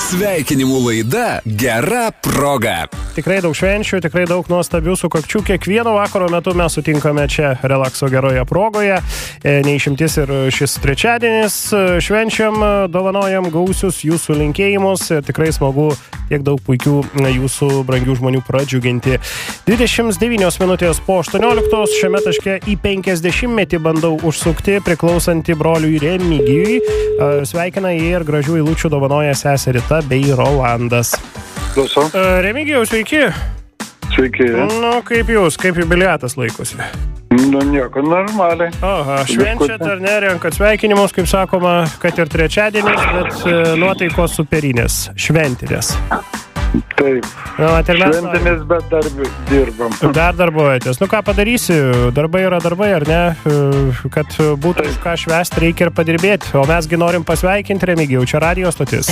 Sveikinimų laida Gera proga. Tikrai daug švenčių, tikrai daug nuostabių sukakčių. Kiekvieno vakaro metu mes sutinkame čia Relakso geroje progoje. Neišimtis ir šis trečiadienis. Švenčiam, dovanojam gausius jūsų linkėjimus. Tikrai smagu tiek daug puikių jūsų brangių žmonių pradžiuginti. 29 minutės po 18 šiame taške į 50-metį bandau užsukti priklausantį broliui Remigijui. Sveikina jį ir gražių eilučių dovanoja sesė Rita bei Rolandas. Klausau. Remigijau, sveiki. Sveiki. Nu, kaip jūs, kaip jubiliatas laikosi? Nu, nieko, normaliai. Aha, švenčiat ar ne, renkat sveikinimus, kaip sakoma, kad ir trečiadienis, bet nuotaikos superinės, šventinės. Taip, šventinės, bet dar dirbam. Dar darbuojatės. Nu, ką padarysi, darbai yra darbai, ar ne? Kad būtų už ką švęsti, reikia ir padirbėti. O mesgi norim pasveikinti, Remigijau, čia radijo stotis.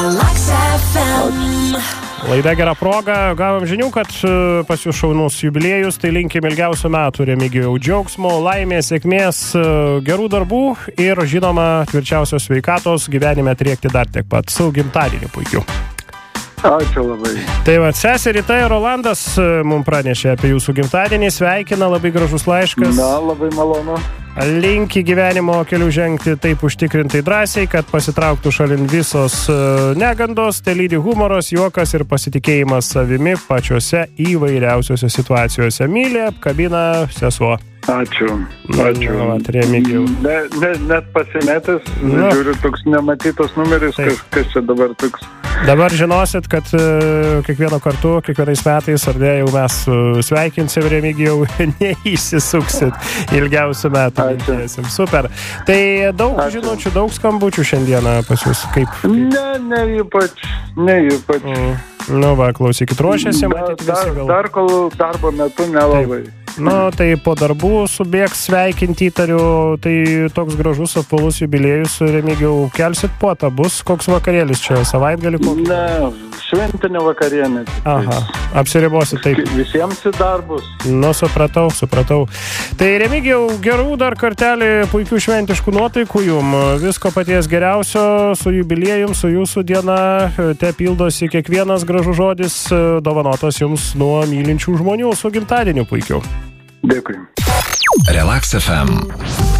Laida Gera proga. Gavom žinių, kad pas jūs šaunus jubiliejus, tai linkim ilgiausių metų, Remigijau, džiaugsmo, laimės, sėkmės, gerų darbų ir, žinoma, tvirčiausios sveikatos gyvenime triekti dar tiek pat. Su gimtadieniu puikiu. Ačiū labai. Tai va, sesė Rita ir Rolandas mums pranešė apie jūsų gimtadienį, sveikina, labai gražus laiškas. Na, labai malonu. Linki gyvenimo kelių žengti taip užtikrintai drąsiai, kad pasitrauktų šalin visos negandos, tai lydi humoras, juokas ir pasitikėjimas savimi pačiose įvairiausiose situacijose. Myli, apkabina sesuo. Ačiū. Ačiū. Remigijau. Net pasimetęs, žiūriu, toks nematytas numeris, kas čia dabar toks. Dabar žinosit, kad kiekvieno kartu, kiekvienais metais, ar ne, jau mes sveikinsim, Remigijau, neįsisuksit ilgiausių metų. Ačiū. Super. Tai daug žinučių, daug skambučių šiandieną pas jūs. Kaip? Ne ypač. Nu va, klausykit, ruošiasi, matyti visi gal. Dar kol darbo metu nelabai. Nu, tai po darbų subėgs sveikinti, įtariu, tai toks gražus apvalus jubiliejus, Remigijau, kelsit puotą, bus koks vakarėlis čia, savaitgalį kokį? Ne, šventinė vakarienė. Aha, apsiribosi taip. Visiems į darbus. Nu, supratau. Tai Remigijau, gerų dar kartelį puikių šventiškų nuotaikų jum, visko paties geriausio su jubiliejum, su jūsų diena, te pildosi kiekvienas gražus žodis, dovanotas jums nuo mylinčių žmonių su gimtadieniu puikiu. Dėkui. Relax FM.